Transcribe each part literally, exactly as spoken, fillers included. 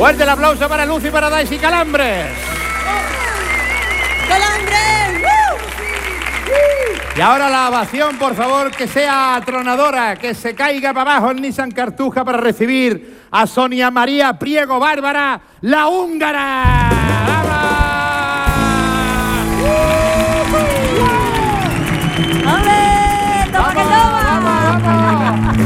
Fuerte el aplauso para Lucy Paradise y Calambres. ¡Calambres! Y ahora la ovación, por favor, que sea atronadora, que se caiga para abajo el Nissan Cartuja para recibir a Sonia María Priego Bárbara, la húngara. ¡Ole! ¡Toma que toma!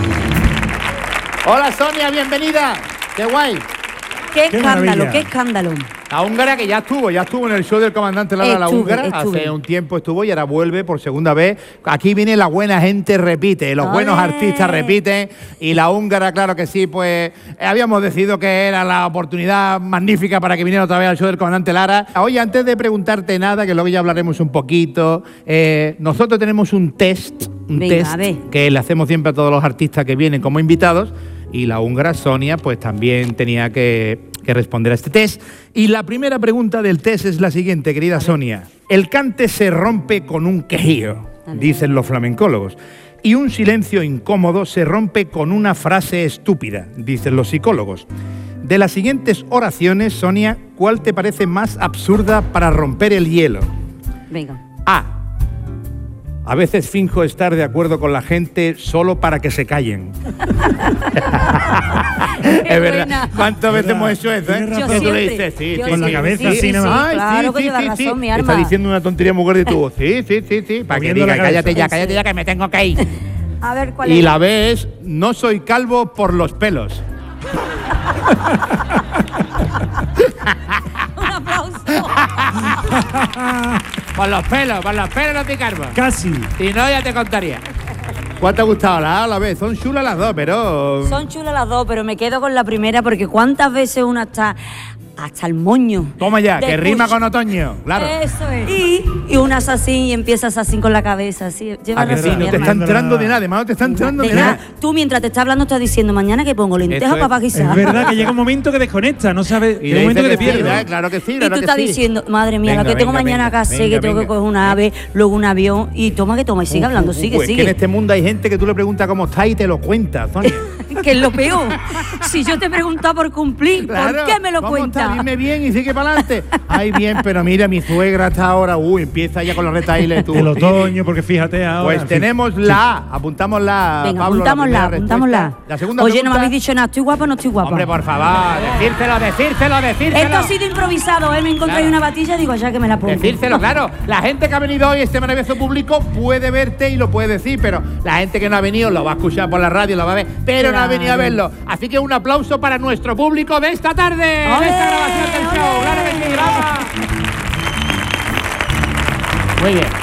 Hola Sonia, bienvenida. ¡Qué guay! ¡Qué Qué escándalo, maravilla. qué escándalo! La húngara que ya estuvo, ya estuvo en el show del comandante Lara, la Estuve, húngara. estuve. Hace un tiempo estuvo y ahora vuelve por segunda vez. Aquí viene la buena gente, repite. Los ¡Ole! buenos artistas repiten. Y la húngara, claro que sí, pues eh, habíamos decidido que era la oportunidad magnífica para que viniera otra vez al show del comandante Lara. Oye, antes de preguntarte nada, que luego ya hablaremos un poquito, eh, nosotros tenemos un test, un Venga, test a ver. que le hacemos siempre a todos los artistas que vienen como invitados. Y la húngara Sonia, pues también tenía que, que responder a este test. Y la primera pregunta del test es la siguiente, querida Sonia. El cante se rompe con un quejío, dicen los flamencólogos. Y un silencio incómodo se rompe con una frase estúpida, dicen los psicólogos. De las siguientes oraciones, Sonia, ¿cuál te parece más absurda para romper el hielo? Venga. A. A veces finjo estar de acuerdo con la gente solo para que se callen. Es verdad. buena. ¿Cuántas veces hemos hecho eso, eh? Tienes razón. Que tú le siempre, dices, sí, yo sí, Con la sí, cabeza sí, así sí, nada más. Ay, Claro sí, que sí, lleva sí, razón, sí. mi arma. Está diciendo una tontería muy gorda y tú, sí, sí, sí, sí. Para que Moviendo la diga, cállate ya, cabeza. cállate ya, que me tengo que ir. A ver, ¿cuál Y es? la B es, no soy calvo por los pelos. Un aplauso. Por los pelos, por los pelos no te calvo. Casi. Si no, ya te contaría. ¿Cuál te ha gustado? La A o la B. Son chulas las dos, pero... Son chulas las dos, pero me quedo con la primera porque cuántas veces una está hasta el moño. Toma ya, de que rima escuchar. con otoño. Claro. Eso es. Y, y una así y empiezas así con la cabeza. Así. Lleva ¿A que sí? razón, mi No te está hermano. entrando de nada, además no te está entrando de, De nada. nada. Tú mientras te está hablando estás diciendo mañana que pongo lentejas Eso es. para Es guisar. verdad que llega un momento que desconecta, no sabe. Y Llega le un momento dice que te que sí, pierde. ¿verdad? Claro que sí, Y claro tú que estás sí. diciendo, madre mía, Venga, lo que tengo venga, mañana venga, acá, sé venga, que tengo venga. que coger una ave, luego un avión y toma que toma y sigue Uh, hablando, uh, sigue, uh, es sigue. que en este mundo hay gente que tú le preguntas cómo está y te lo cuenta, Sonia. Que es lo peor. Si yo te he preguntado por cumplir, Claro, ¿por qué me lo ¿cómo cuentas? está? Dime bien y sigue para adelante. Ay, bien, pero mira, mi suegra está ahora, uy, empieza ya con los retailes tú. El otoño, porque fíjate ahora. Pues en fin. tenemos la A, apuntamos la A, Venga, Pablo, apuntámosla, la primera apuntámosla. respuesta. La segunda Oye, pregunta, no me habéis dicho nada, ¿estoy guapa o no estoy guapa? Hombre, por favor, decírselo, decírselo, decírselo. Esto ha sido improvisado, él me encontró ahí Claro. una batilla, digo, ya que me la pongo. Decírselo, claro. La gente que ha venido hoy, este maravilloso público, puede verte y lo puede decir, pero la gente que no ha venido lo va a escuchar por la radio, lo va a ver, pero no ha Claro. venido a verlo. Así que un aplauso para nuestro público de esta tarde, de ¡Ole! esta grabación del ¡Ole! show. Claro que sí, vamos. Muy bien.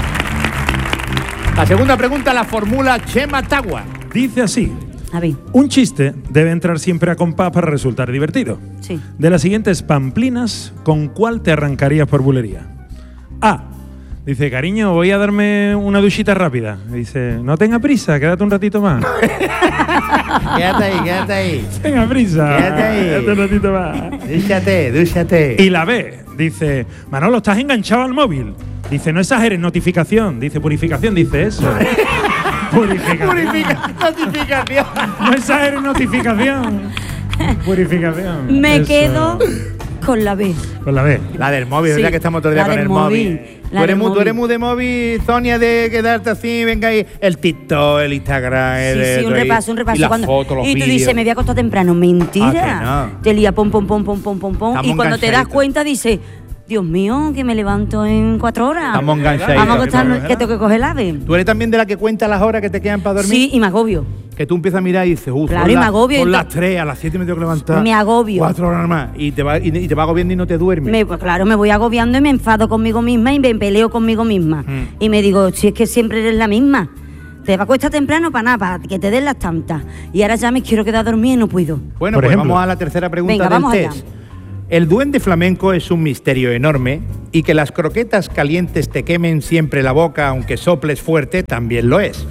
La segunda pregunta la formula Chema Tagua. Dice así. A ver, Un chiste debe entrar siempre a compás para resultar divertido. sí. De las siguientes pamplinas, ¿con cuál te arrancarías por bulería? A. Dice, cariño, voy a darme una duchita rápida. Dice, no tenga prisa, quédate un ratito más. Quédate ahí, quédate ahí. Tenga prisa. Quédate ahí. Quédate un ratito más. Dúchate, dúchate. Y la B. Dice, Manolo, estás enganchado al móvil. Dice, no exageres, notificación. Dice, purificación, dice eso. Purificación. Purifica, notificación. No exageres, notificación. Purificación. Me Eso. quedo con la B. Con la B. La del móvil, Sí, ya que estamos todo el día la con del el móvil. móvil, la Tú eres, del muy, tú eres móvil. muy de móvil, Sonia, de quedarte así, venga ahí. El TikTok, el Instagram, el. Sí, sí, un el- repaso, un repaso. Y las Cuando- fotos, los y tú vídeos. dices, me voy a acostar temprano. Mentira. Ah, que no. Te lía pom, pom, pom, pom, pom, pom, pom. Estamos Y cuando te das enganchaditos. cuenta, dices, Dios mío, que me levanto en cuatro horas. Estamos enganchaditos. Vamos a acostarnos, ¿verdad? que tengo que coger el ave. ¿Tú eres también de la que cuenta las horas que te quedan para dormir? Sí, y me agobio. Que tú empiezas a mirar y dices, uff, Claro, son, y me las- agobio, son y las to- tres, a las siete me tengo que levantar. Me agobio. Cuatro horas más. Y te va, y, y te va agobiando y no te duermes. Me, pues claro, me voy agobiando y me enfado conmigo misma y me peleo conmigo misma. Mm. Y me digo, si es que siempre eres la misma. Te va a cuestar temprano para nada, para que te den las tantas. Y ahora ya me quiero quedar dormida y no puedo. Bueno, Por pues ejemplo. vamos a la tercera pregunta Venga, del vamos test. allá. El duende flamenco es un misterio enorme y que las croquetas calientes te quemen siempre la boca aunque soples fuerte también lo es.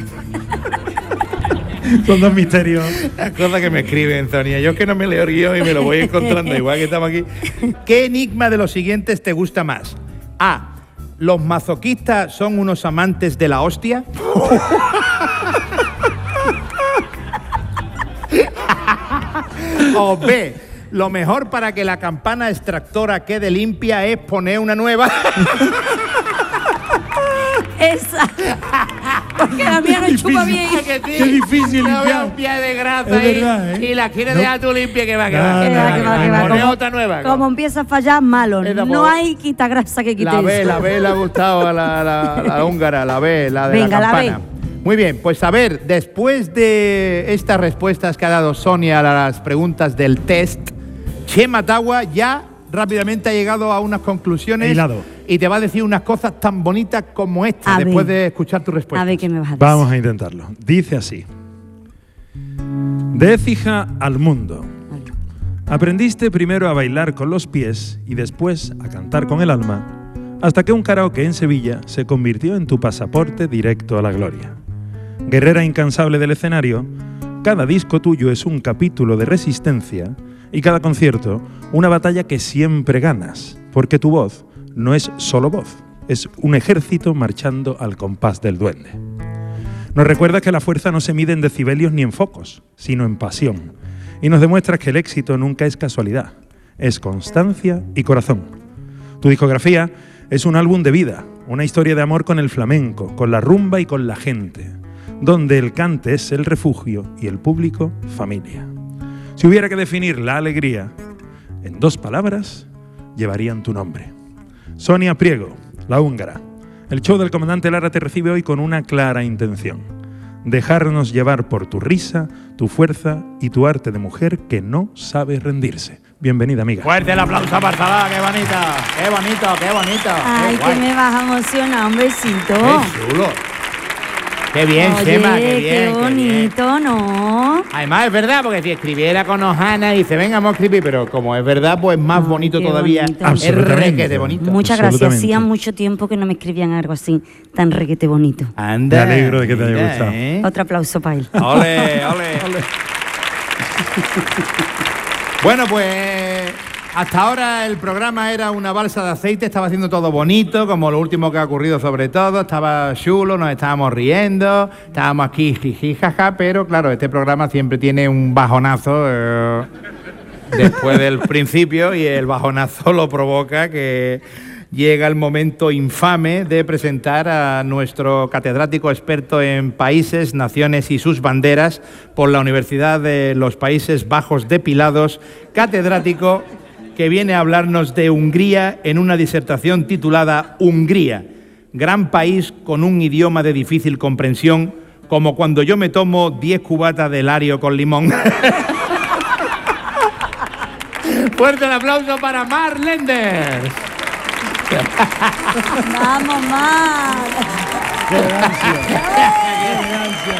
Son dos misterios. Las cosas que me escriben, Sonia. Yo es que no me leo el guión y me lo voy encontrando igual que estamos aquí. ¿Qué enigma de los siguientes te gusta más? A. ¿Los mazoquistas son unos amantes de la hostia? O B. lo mejor para que la campana extractora quede limpia es poner una nueva. Esa. Porque la mía no chupa bien. Que sí, Qué difícil no veo limpiar. un pie de grasa Es ahí verdad, ¿eh? y la quieres No. dejar tú limpia que va a No, quedar. no, Que va, que va, que va. Poner Como- otra nueva. Como empieza a fallar, malo. Esa, No pues, hay quita grasa que quite La B, eso. la B le ha gustado a la, la, la húngara, la B, la de Venga, la la campana. Muy bien, pues a ver, después de estas respuestas que ha dado Sonia a las preguntas del test, Chema Tagua ya rápidamente ha llegado a unas conclusiones Hilado. y te va a decir unas cosas tan bonitas como esta A después ver. de escuchar tu respuesta. A ver qué me vas a decir. Vamos a intentarlo. Dice así. De Écija al mundo. Aprendiste primero a bailar con los pies y después a cantar con el alma, hasta que un karaoke en Sevilla se convirtió en tu pasaporte directo a la gloria. Guerrera incansable del escenario, cada disco tuyo es un capítulo de resistencia y cada concierto una batalla que siempre ganas, porque tu voz no es solo voz, es un ejército marchando al compás del duende. Nos recuerdas que la fuerza no se mide en decibelios ni en focos, sino en pasión. Y nos demuestras que el éxito nunca es casualidad, es constancia y corazón. Tu discografía es un álbum de vida, una historia de amor con el flamenco, con la rumba y con la gente, donde el cante es el refugio y el público familia. Si hubiera que definir la alegría en dos palabras, llevarían tu nombre. Sonia Priego, la húngara. El show del comandante Lara te recibe hoy con una clara intención: dejarnos llevar por tu risa, tu fuerza y tu arte de mujer que no sabe rendirse. Bienvenida, amiga. Fuerte el aplauso a Barcelona, qué bonita, qué bonito, qué bonito. Ay, qué que guay. me vas a emocionar, un besito. Qué chulo. Qué bien, Oye, Chema, qué bien. qué qué bien. bonito, ¿no? Además, es verdad, porque si escribiera con Ojana y dice, venga, vamos a escribir, pero como es verdad, pues más Ay, bonito qué todavía. bonito. Es Absolutamente. requete bonito. Muchas gracias. Absolutamente. Hacía mucho tiempo que no me escribían algo así tan requete bonito. Anda. Me alegro de que te haya mira, gustado. ¿eh? Otro aplauso para él. Ole, ole. Bueno, pues hasta ahora el programa era una balsa de aceite, estaba haciendo todo bonito, como lo último que ha ocurrido sobre todo, estaba chulo, nos estábamos riendo, estábamos aquí jiji, jaja, pero claro, este programa siempre tiene un bajonazo eh, después del principio y el bajonazo lo provoca que llega el momento infame de presentar a nuestro catedrático experto en países, naciones y sus banderas por la Universidad de los Países Bajos de Pilados, catedrático que viene a hablarnos de Hungría en una disertación titulada Hungría, gran país con un idioma de difícil comprensión, como cuando yo me tomo diez cubatas de Lario con limón. Fuerte el aplauso para Mark Lenders. Vamos, Mar. ¡Qué elegancia! ¡Qué elegancia!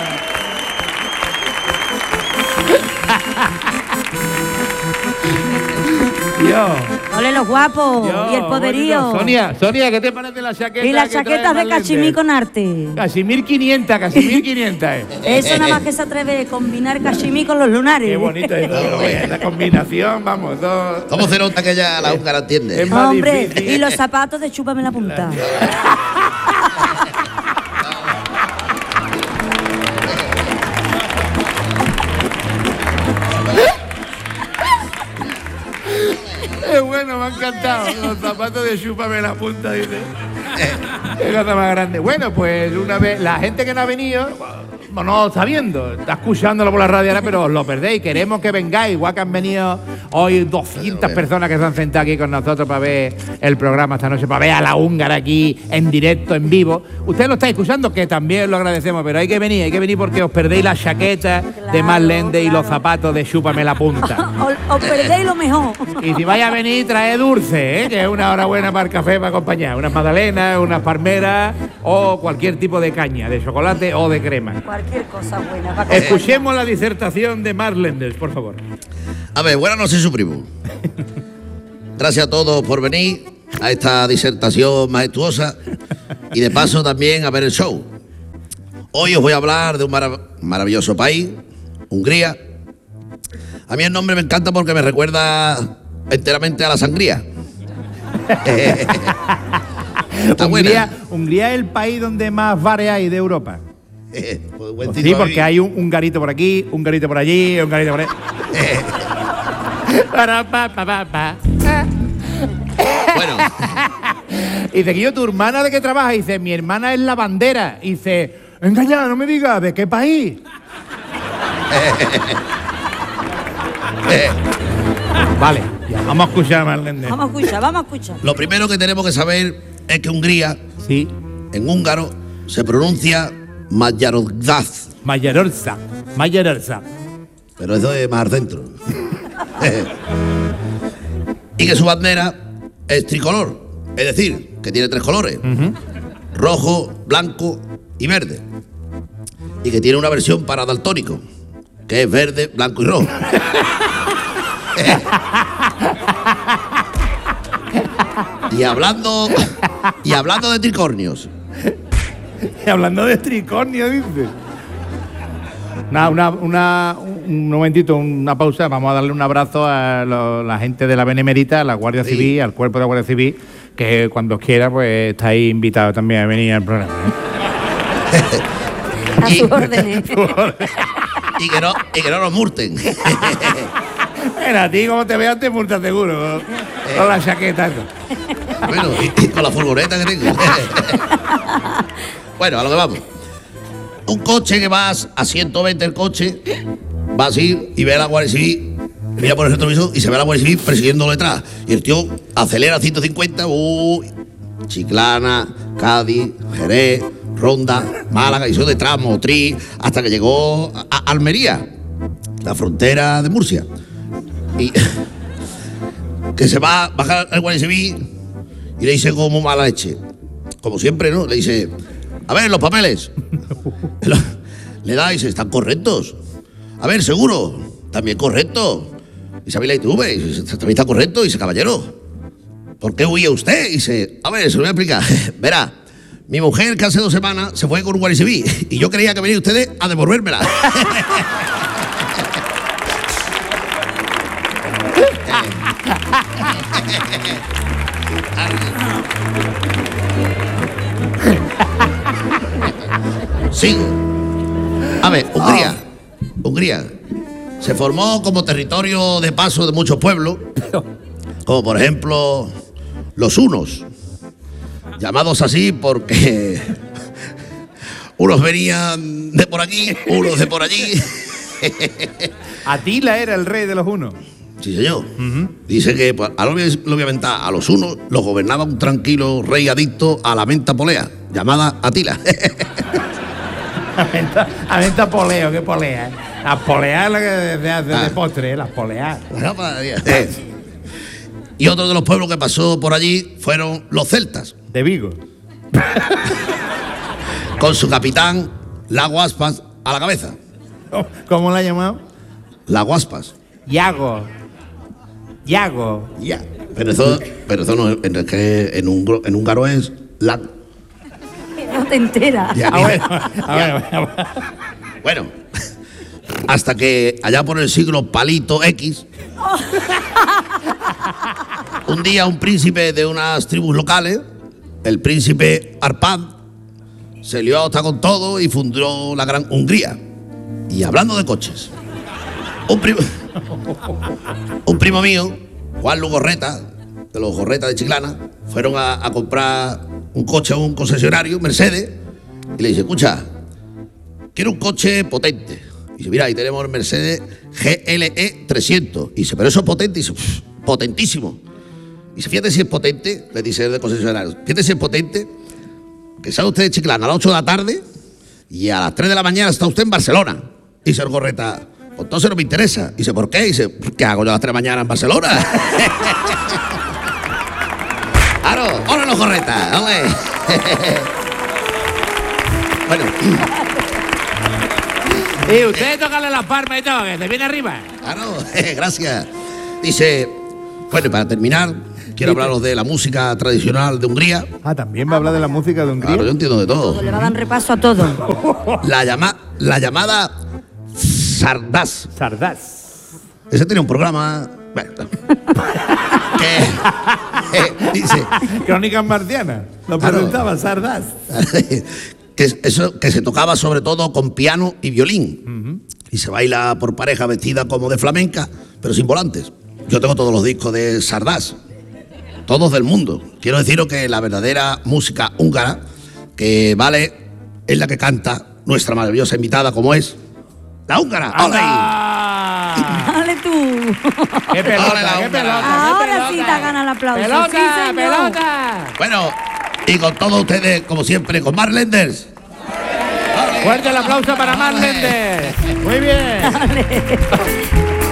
Dios. Ole los guapos Dios, y el poderío. bonito. Sonia, Sonia, ¿qué te parece la chaqueta? Y las que trae chaquetas de Mark cachemir Lenders? con arte. Casi mil quinientas, casi mil quinientas. Eh. Eso nada más que se atreve a combinar cachemir con los lunares. Qué bonito es todo, esa combinación, vamos, dos. ¿Cómo se nota que ya la húngara entiende? Es más Hombre, difícil. y los zapatos de chúpame la punta. Es bueno, me ha encantado. Los zapatos de chúpame la punta, dice. Qué cosa más grande. Bueno, pues una vez, la gente que no ha venido, no, no está viendo, está escuchándolo por la radio ahora, pero os lo perdéis. Queremos que vengáis, igual que han venido hoy doscientas personas que se han sentado aquí con nosotros para ver el programa esta noche, para ver a la húngara aquí en directo, en vivo. Ustedes lo estáis escuchando, que también lo agradecemos, pero hay que venir, hay que venir porque os perdéis la chaqueta de Claro, Mark Lenders y los claro. zapatos de chúpame la punta. O, o perdéis lo mejor. Y si vaya a venir, trae dulce, ¿eh? Que es una hora buena para el café, para acompañar. Unas magdalenas, unas palmeras o cualquier tipo de caña, de chocolate o de crema. Cualquier cosa buena. para Escuchemos la disertación de Mark Lenders, por favor. A ver, buenas noches, su primo. Gracias a todos por venir a esta disertación majestuosa y de paso también a ver el show. Hoy os voy a hablar de un marav- maravilloso país, Hungría. A mí el nombre me encanta porque me recuerda enteramente a la sangría. Está Hungría, buena. Hungría es el país donde más bares hay de Europa. Pues buen Sí, sitio porque ahí. hay un, un garito por aquí, un garito por allí, un garito por ahí. Para, pa, pa, pa, pa. Bueno, Y dice, que yo, ¿tu hermana de qué trabaja? Y dice, mi hermana es la bandera. Y dice, engañada, no me digas, ¿de qué país? Vale, ya, vamos a escuchar a Marlene. Vamos a escuchar, vamos a escuchar. lo primero que tenemos que saber es que Hungría, Sí, en húngaro, se pronuncia Magyarország, Magyarország, Magyarország. pero eso es más al centro. Y que su bandera es tricolor, es decir, que tiene tres colores, rojo, blanco y verde. Y que tiene una versión para daltónico, que es verde, blanco y rojo. Y hablando, y hablando de tricornios, Y hablando de tricornio, dice. Una, una, una, un momentito, una pausa. Vamos a darle un abrazo a lo- la gente de la Benemérita, a la Guardia Sí. Civil, al cuerpo de la Guardia Civil, que cuando quiera, pues estáis invitados también a venir al programa. ¿eh? A Y- sus órdenes. y que no, y que no nos multen. Mira, a ti como te veas te multas seguro. Con, con la chaqueta. esa. Bueno, y, y con la furgoneta que tengo. Bueno, a lo que vamos. Un coche que vas a ciento veinte el coche, va así y ve a la Guardia Civil, mira por el retrovisor y se ve a la Guardia Civil persiguiéndolo detrás. Y el tío acelera a ciento cincuenta, uy, Chiclana, Cádiz, Jerez, Ronda, Málaga, hizo detrás, Motriz, hasta que llegó a, a Almería, la frontera de Murcia. Y que se va a bajar el Guardia Civil y le dice como mala leche, como siempre, ¿no? Le dice, a ver, los papeles. Le da y dice, ¿están correctos? A ver, seguro, también correcto. Y sabe la I T V, y dice, también está correcto. Y dice, caballero, ¿por qué huía usted? Y dice, a ver, se lo voy a explicar. Verá, mi mujer que hace dos semanas se fue con un Guardia Civil y yo creía que venían ustedes a devolvérmela. Sigo. A ver, Hungría. Hungría se formó como territorio de paso de muchos pueblos, como por ejemplo los hunos, llamados así porque unos venían de por aquí, unos de por allí. Atila era el rey de los unos. Sí, señor. Dice que, pues, a lo, voy a- lo voy a aventar, a los unos los gobernaba un tranquilo rey adicto a la menta polea, llamada Atila. Aventa, aventa poleo, ¿qué polea? ¿eh? Las poleas es la que se hace Ah. de postre, ¿eh? Las poleas. Eh. Y otro de los pueblos que pasó por allí fueron los celtas, De Vigo. con su capitán, la Guaspas, a la cabeza. ¿Cómo la ha llamado? La Guaspas. Yago. Yago. Ya. Pero eso, pero eso no es, es que en un gro- en húngaro es la. No te enteras. Ya, Ah, mira. bueno, a ver, a ver, a ver. Bueno, hasta que allá por el siglo palito X, un día un príncipe de unas tribus locales, el príncipe Arpad, se lió hasta con todo y fundó la Gran Hungría. Y hablando de coches, un primo, un primo mío, Juan Lugorreta, de los Gorreta de Chiclana, fueron a, a comprar un coche a un concesionario, Mercedes, y le dice, escucha, quiero un coche potente. Y dice, mira, ahí tenemos el Mercedes G L E trescientos. Y dice, pero eso es potente. Y dice, "Pff, potentísimo. Y dice, fíjate si es potente, le dice el de concesionario, fíjate si es potente, que sale usted de Chiclana a las ocho de la tarde y a las tres de la mañana está usted en Barcelona. Y dice el Gorreta, pues entonces no me interesa. Y dice, ¿por qué? Y dice, ¿qué hago yo a las tres de la mañana en Barcelona? Claro, ¡hola los Gorreta! ¡Ole! Bueno, Y usted tocarle las palmas y todo, que se viene arriba. claro, gracias. Dice, bueno, y para terminar, quiero hablaros de la música tradicional de Hungría. Ah, también va a hablar de la música de Hungría. Claro, yo entiendo de todo. Le va a dar repaso a todo. La, llama, la llamada Sardás. Sardás. Ese tenía un programa. Bueno, que eh, dice Crónicas marcianas. Lo Claro. presentaba Sardás. que, eso, que se tocaba sobre todo con piano y violín. Y se baila por pareja vestida como de flamenca, pero sin volantes. yo tengo todos los discos de Sardás, todos del mundo. Quiero deciros que la verdadera música húngara que vale es la que canta nuestra maravillosa invitada, como es la húngara. ¡Ole! Dale tú. ¡Qué pelota, Ole, la qué húngara. pelota! Ahora qué pelota. sí te gana el aplauso. ¡Pelota, Sí, señor. pelota! Bueno, y con todos ustedes, como siempre, con Mark Lenders. ¡Ole! Fuerte el aplauso para ¡Ole! Marlender. Muy bien.